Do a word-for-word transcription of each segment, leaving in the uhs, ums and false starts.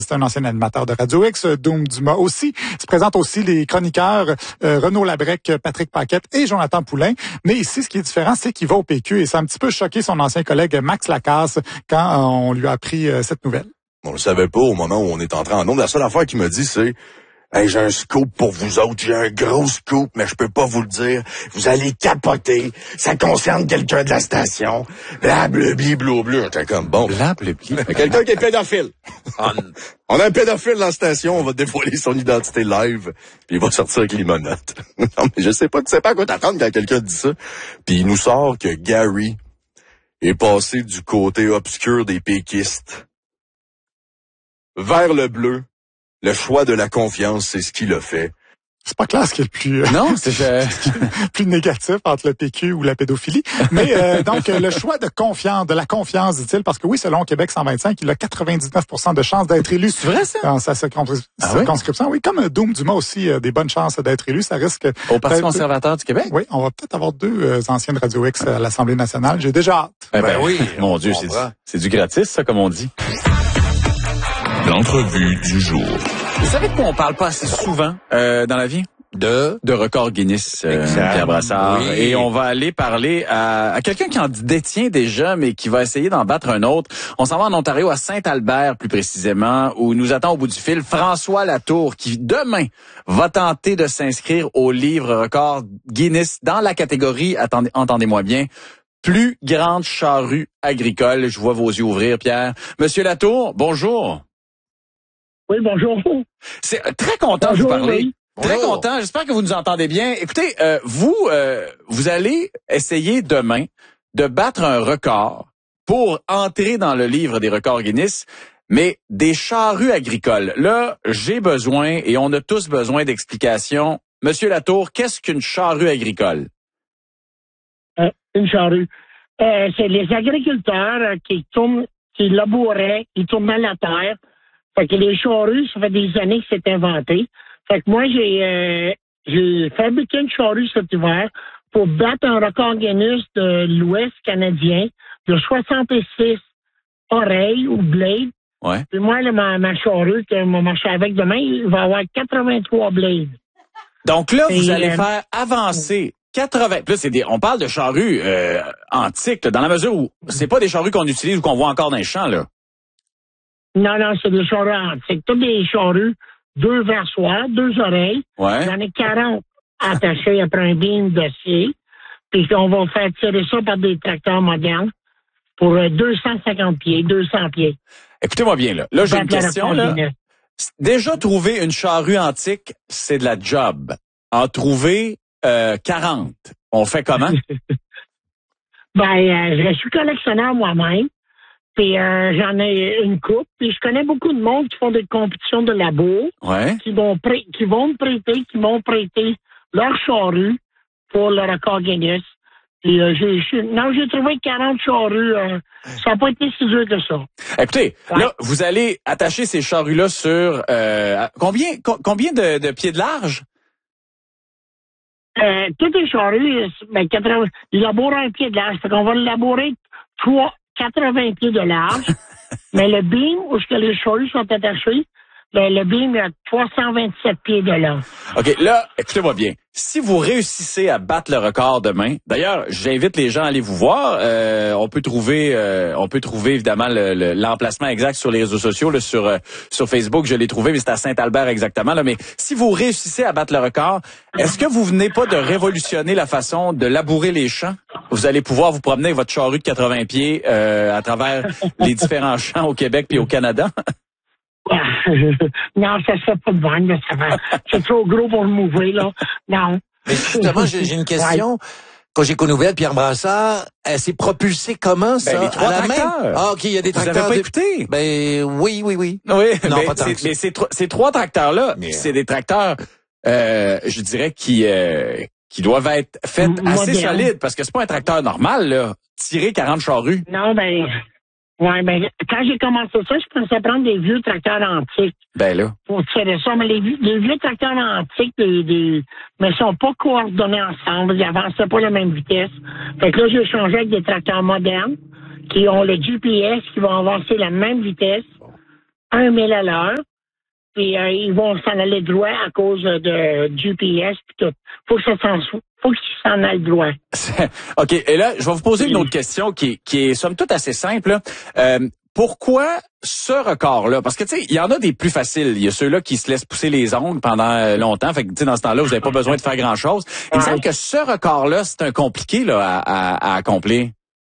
C'est un ancien animateur de Radio X, Doom Dumas aussi. Se présentent aussi les chroniqueurs euh, Renaud Labrec, Patrick Paquette et Jonathan Poulain. Mais ici, ce qui est différent, c'est qu'il va au P Q et ça a un petit peu choqué son ancien collègue Max Lacasse quand euh, on lui a appris euh, cette nouvelle. On le savait pas au moment où on est entré en ondes. La seule affaire qu'il m'a dit, c'est « Hey, j'ai un scoop pour vous autres. J'ai un gros scoop, mais je peux pas vous le dire. Vous allez capoter. Ça concerne quelqu'un de la station. Bla, bleu, bli, bleu, bleu. » J'étais comme, bon. Bla, bleu, bli. Quelqu'un qui est pédophile. On a un pédophile dans la station. On va dévoiler son identité live. Puis il va sortir avec les menottes. Non, mais je sais pas, tu sais pas à quoi t'attendre quand quelqu'un dit ça. Puis il nous sort que Gary est passé du côté obscur des péquistes vers le bleu. Le choix de la confiance, c'est ce qu'il a fait. C'est pas clair ce qui est le plus, euh, non, c'est je... plus négatif entre le P Q ou la pédophilie. Mais euh, donc, le choix de confiance, de la confiance, dit-il, parce que oui, selon Québec cent vingt-cinq, il a quatre-vingt-dix-neuf pour cent de chances d'être élu. C'est vrai, ça? Dans sa circonscription. Ah oui? Oui, comme Doom Dumas aussi a des bonnes chances d'être élu. Ça risque... Au Parti conservateur du Québec? Oui, on va peut-être avoir deux euh, anciennes Radio X à l'Assemblée nationale. J'ai déjà hâte. Eh ben, ben oui, mon Dieu, c'est du, c'est du gratis, ça, comme on dit. L'entrevue du jour. Vous savez de quoi on parle pas assez souvent euh, dans la vie? De de record Guinness, euh, Pierre Brassard. Oui. Et on va aller parler à, à quelqu'un qui en détient déjà, mais qui va essayer d'en battre un autre. On s'en va en Ontario, à Saint-Albert plus précisément, où nous attend au bout du fil François Latour, qui demain va tenter de s'inscrire au livre record Guinness dans la catégorie, attendez, entendez-moi bien, plus grande charrue agricole. Je vois vos yeux ouvrir, Pierre. Monsieur Latour, bonjour. Oui, bonjour. C'est très content bonjour, de vous parler. Oui. Très bonjour. content. J'espère que vous nous entendez bien. Écoutez, euh, vous, euh, vous allez essayer demain de battre un record pour entrer dans le livre des records Guinness, mais des charrues agricoles. Là, j'ai besoin, et on a tous besoin d'explications. Monsieur Latour, qu'est-ce qu'une charrue agricole? Euh, une charrue. Euh, c'est les agriculteurs qui tournent, qui labouraient, qui tournaient la terre. Fait que les charrues, ça fait des années que c'est inventé. Fait que moi, j'ai euh, j'ai fabriqué une charrue cet hiver pour battre un record Guinness de l'Ouest canadien de soixante-six oreilles ou blades. Ouais. Puis moi, là, ma, ma charrue que je vais marcher avec demain, il va avoir quatre-vingt-trois blades. Donc là, vous Et, allez euh, faire avancer quatre-vingts. Là, c'est des, on parle de charrues euh, antiques, là, dans la mesure où c'est pas des charrues qu'on utilise ou qu'on voit encore dans les champs, là. Non, non, c'est des charrues antiques. Toutes des charrues, deux versoirs, deux oreilles. Ouais. J'en ai quarante attachées après un beam d'acier. Puis on va faire tirer ça par des tracteurs modernes pour deux cent cinquante pieds, deux cents pieds. Écoutez-moi bien, là. Là, j'ai une question, là. Déjà, trouver une charrue antique, c'est de la job. En trouver euh, quarante, on fait comment? ben, euh, je suis collectionneur moi-même. Puis euh, j'en ai une coupe. Puis je connais beaucoup de monde qui font des compétitions de labo. Ouais. Qui vont prê- qui vont me prêter, qui m'ont prêté leur charrue pour le record Guinness. Puis euh, j'ai, j'ai non, j'ai trouvé quarante charrues. Euh, ça n'a pas été si dur que ça. Écoutez, ouais. Là, vous allez attacher ces charrues-là sur euh, combien co- combien de, de pieds de large? Euh, toutes les charrues, ben, quatre-vingts, ils labourent un pied de large. Fait qu'on va le labourer trois, quatre-vingts pieds de large. Mais le beam où ce que les charrues sont attachées, le, le beam a trois cent vingt-sept pieds de long. OK, là, écoutez-moi bien. Si vous réussissez à battre le record demain, d'ailleurs, j'invite les gens à aller vous voir. Euh, on peut trouver, euh, on peut trouver évidemment le, le, l'emplacement exact sur les réseaux sociaux, là, sur euh, sur Facebook. Je l'ai trouvé, mais c'est à Saint-Albert exactement. Là, mais si vous réussissez à battre le record, est-ce que vous venez pas de révolutionner la façon de labourer les champs? Vous allez pouvoir vous promener avec votre charrue de quatre-vingts pieds euh, à travers les différents champs au Québec puis au Canada. non, ça se fait pas de vendre, ça va. C'est trop gros pour le mouver, là. Non. Mais justement, j'ai, j'ai une question. Ouais. Quand j'ai connu Pierre Brassard, elle s'est propulsée comment, ça? Ben, les trois à la tracteurs. main? Ah, OK, il y a des Vous tracteurs. Vous avez pas écouté? Ben, oui, oui, oui. Oui, non, mais, pas tant c'est, que ça. mais ces, ces trois tracteurs-là, Mais, c'est des tracteurs, euh, je dirais, qui euh, qui doivent être faits M- assez moderne. solides, parce que c'est pas un tracteur normal, là. Tirer quarante charrues. Non, ben, ouais, ben, quand j'ai commencé ça, je pensais prendre des vieux tracteurs antiques Ben là. pour tirer ça. Mais les, vieux- les vieux tracteurs antiques, des, des, mais sont pas coordonnés ensemble. Ils avançaient pas à la même vitesse. Fait que là, j'ai changé avec des tracteurs modernes qui ont le G P S, qui vont avancer à la même vitesse. un mille à l'heure. Puis euh, ils vont s'en aller droit à cause de, du G P S puis tout. Faut que ça s'en faut qu'ils s'en aillent droit. OK. Et là, je vais vous poser une autre question qui, qui est somme toute assez simple. Euh, pourquoi ce record-là? Parce que, tu sais, il y en a des plus faciles. Il y a ceux-là qui se laissent pousser les ongles pendant longtemps. Fait que, tu sais, dans ce temps-là, vous n'avez pas besoin de faire grand-chose. Il me semble que ce record-là, c'est un compliqué là, à, à, à accomplir.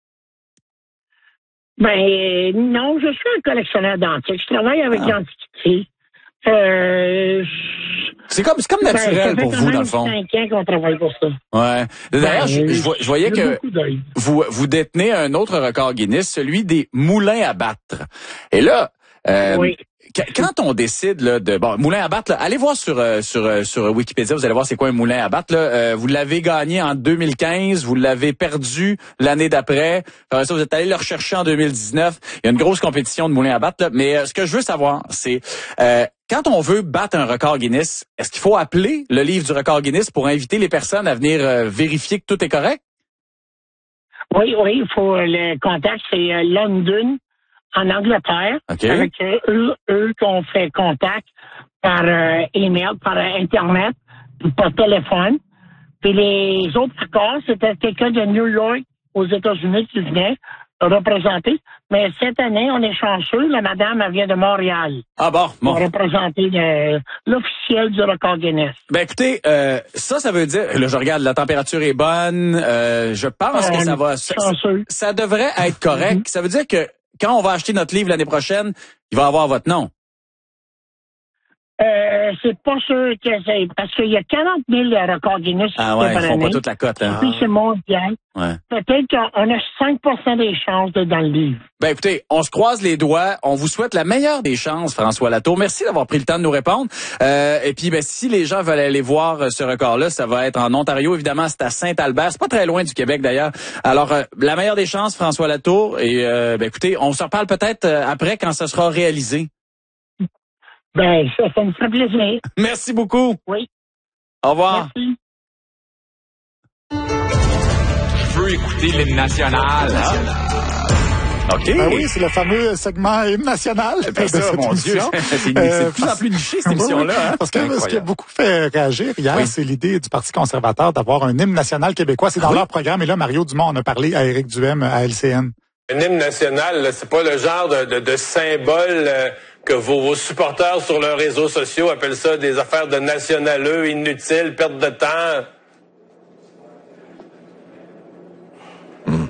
Ben, non, je suis un collectionneur d'antiques. Je travaille avec ah. l'Antiquité. Euh, c'est comme, c'est comme naturel ben, pour vous, dans le fond. Ça fait cinq ans qu'on travaille pour ça. Ouais. D'ailleurs, ben, je, je, je voyais que vous, vous détenez un autre record Guinness, celui des moulins à battre. Et là, euh, oui. Quand on décide là, de bon moulin à battre, là, allez voir sur euh, sur euh, sur Wikipédia, vous allez voir c'est quoi un moulin à battre. Là. Euh, vous l'avez gagné en deux mille quinze, vous l'avez perdu l'année d'après. Après ça, vous êtes allé le rechercher en deux mille dix-neuf. Il y a une grosse compétition de moulin à battre. Là. Mais euh, ce que je veux savoir, c'est euh, quand on veut battre un record Guinness, est-ce qu'il faut appeler le livre du record Guinness pour inviter les personnes à venir euh, vérifier que tout est correct? Oui, oui, il faut euh, le contact, c'est euh, London. En Angleterre, okay. Avec euh, eux, eux qu'on fait contact par euh, email, par euh, Internet, par téléphone. Puis les autres records, c'était quelqu'un de New York aux États-Unis qui venait représenter. Mais cette année, on est chanceux, la madame, elle vient de Montréal. Ah bon? bon. Pour représenter le, l'officiel du record Guinness. Ben écoutez, euh, ça, ça veut dire, là je regarde, la température est bonne, euh, je pense euh, que ça va... Ça, ça devrait être correct. Mm-hmm. Ça veut dire que quand on va acheter notre livre l'année prochaine, il va avoir votre nom. Euh, c'est pas sûr que c'est... Parce qu'il y a quarante mille records Guinness. Ah ouais, ils font pas toute la cote. Hein? Puis c'est mondial. Ouais. Peut-être qu'on a cinq pour cent des chances de dans le livre. Ben écoutez, on se croise les doigts. On vous souhaite la meilleure des chances, François Latour. Merci d'avoir pris le temps de nous répondre. Euh, et puis, ben si les gens veulent aller voir ce record-là, ça va être en Ontario. Évidemment, c'est à Saint-Albert. C'est pas très loin du Québec, d'ailleurs. Alors, euh, la meilleure des chances, François Latour. Et euh, ben écoutez, on se reparle peut-être après quand ça sera réalisé. Ben, ça, ça me ferait plaisir. Merci beaucoup. Oui. Au revoir. Merci. Je veux écouter l'hymne national. Ah. OK. Ben oui, c'est le fameux segment hymne national. Ben ça, cette mon Dieu. C'est euh, de plus en plus niché, cette émission-là. Hein? Parce que ce qui a beaucoup fait réagir hier, oui. c'est l'idée du Parti conservateur d'avoir un hymne national québécois. C'est dans oui. leur programme. Et là, Mario Dumont en a parlé à Éric Duhem à L C N. Un hymne national, là, c'est pas le genre de, de, de symbole... Euh, que vos, vos supporters sur leurs réseaux sociaux appellent ça des affaires de nationaleux, inutiles, perte de temps. Mm.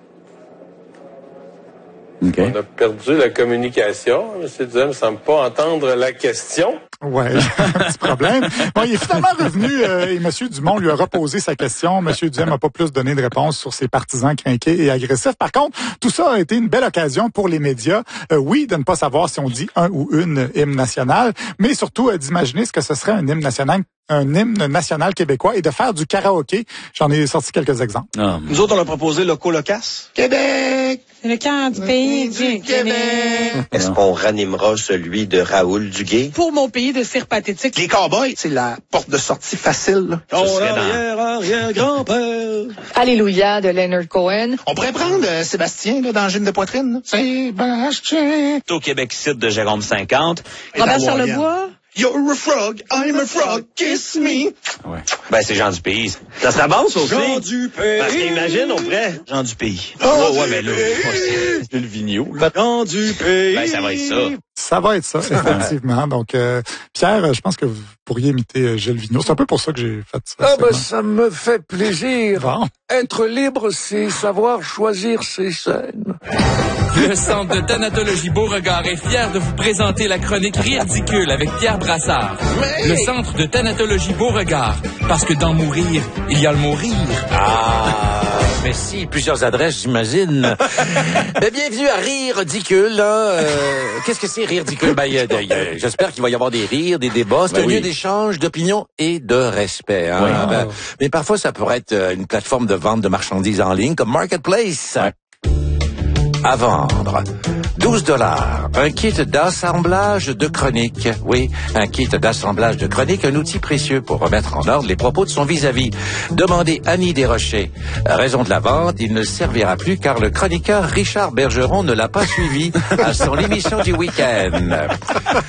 Okay. On a perdu la communication. M. Duhem ne semble pas entendre la question. Ouais, un petit problème. Bon, il est finalement revenu euh, et M. Dumont lui a reposé sa question. M. Duhem n'a pas plus donné de réponse sur ses partisans crinqués et agressifs. Par contre, tout ça a été une belle occasion pour les médias, euh, oui, de ne pas savoir si on dit un ou une hymne national, mais surtout euh, d'imaginer ce que ce serait un hymne national un hymne national québécois et de faire du karaoké. J'en ai sorti quelques exemples. Oh, Nous autres, on a proposé Loco-Locasse. Québec! C'est le cœur du pays du Québec. Est-ce qu'on ranimera celui de Raoul Duguay? Pour mon pays de cire pathétique. Les cowboys, c'est la porte de sortie facile. Là. Ton arrière, arrière, grand-père. Alléluia de Leonard Cohen. On pourrait prendre euh, Sébastien là, dans Gym de poitrine. Là. Sébastien. Au Québec site de Jérôme cinquante. Robert Charlebois. You're a frog, I'm a frog, kiss me. Ouais. Ben, c'est Jean du Pays. Ça serait bon, ça aussi. Jean du Pays. Parce qu'imagine, on pourrait. Jean du Pays. Jean oh, du ouais, mais là, c'est le vigno. Jean du Pays. Ben, ça va être ça. Ça va être ça, effectivement. Donc, euh, Pierre, je pense que vous pourriez imiter euh, Gilles Vigneault. C'est un peu pour ça que j'ai fait ça. Ah, ben, ça me fait plaisir. Bon. Être libre, c'est savoir choisir ses scènes. Le Centre de thanatologie Beauregard est fier de vous présenter la chronique Ridicule avec Pierre Brassard. Mais... Le Centre de thanatologie Beauregard, parce que dans mourir, il y a le mot rire. Ah, mais si, plusieurs adresses, j'imagine. Ben, bienvenue à Rire Ridicule. Hein. Euh, qu'est-ce que c'est Rire Ridicule? Ben, y a, y a, j'espère qu'il va y avoir des rires, des débats. C'est ben un oui. lieu d'échange, d'opinion et de respect. Hein. Oui. Ben, mais parfois, ça pourrait être une plateforme de vente de marchandises en ligne comme Marketplace. Ouais. À vendre. douze dollars. Un kit d'assemblage de chroniques. Oui, un kit d'assemblage de chroniques, un outil précieux pour remettre en ordre les propos de son vis-à-vis. Demandez Annie Desrochers. Raison de la vente, il ne servira plus car le chroniqueur Richard Bergeron ne l'a pas suivi à son émission du week-end.